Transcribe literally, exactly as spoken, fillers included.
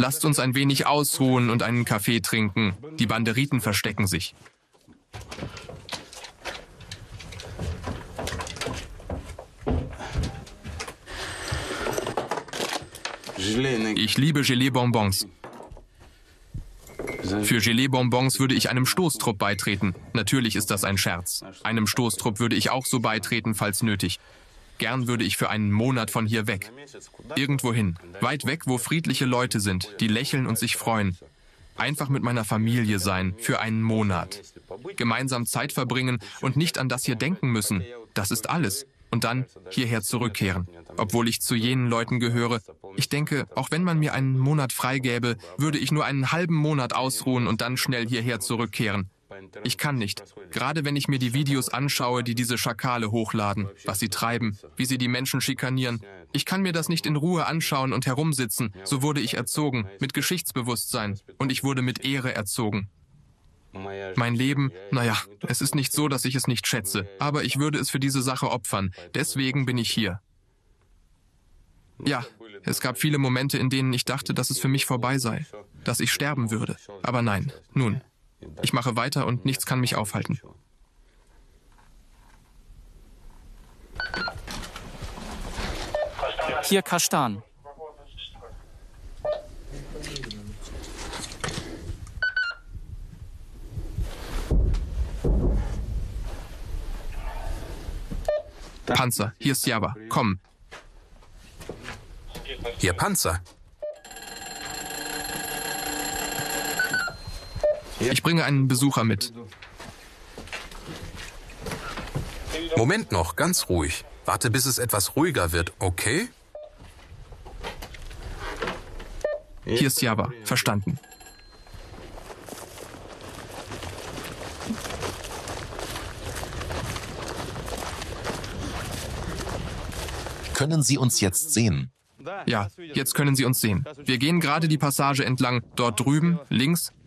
Lasst uns ein wenig ausruhen und einen Kaffee trinken. Die Banderiten verstecken sich. Ich liebe Gelee-Bonbons. Für Gelee-Bonbons würde ich einem Stoßtrupp beitreten. Natürlich ist das ein Scherz. Einem Stoßtrupp würde ich auch so beitreten, falls nötig. Gern würde ich für einen Monat von hier weg. Irgendwohin. Weit weg, wo friedliche Leute sind, die lächeln und sich freuen. Einfach mit meiner Familie sein, für einen Monat. Gemeinsam Zeit verbringen und nicht an das hier denken müssen. Das ist alles. Und dann hierher zurückkehren. Obwohl ich zu jenen Leuten gehöre. Ich denke, auch wenn man mir einen Monat freigäbe, würde ich nur einen halben Monat ausruhen und dann schnell hierher zurückkehren. Ich kann nicht. Gerade wenn ich mir die Videos anschaue, die diese Schakale hochladen, was sie treiben, wie sie die Menschen schikanieren. Ich kann mir das nicht in Ruhe anschauen und herumsitzen. So wurde ich erzogen, mit Geschichtsbewusstsein. Und ich wurde mit Ehre erzogen. Mein Leben, naja, es ist nicht so, dass ich es nicht schätze, aber ich würde es für diese Sache opfern. Deswegen bin ich hier. Ja, es gab viele Momente, in denen ich dachte, dass es für mich vorbei sei, dass ich sterben würde. Aber nein, nun, ich mache weiter und nichts kann mich aufhalten. Hier Kashtan. Panzer, hier ist Java. Komm. Ihr Panzer. Ich bringe einen Besucher mit. Moment noch, ganz ruhig. Warte, bis es etwas ruhiger wird, okay? Hier ist Java. Verstanden. Können Sie uns jetzt sehen? Ja, jetzt können Sie uns sehen. Wir gehen gerade die Passage entlang. Dort drüben, links,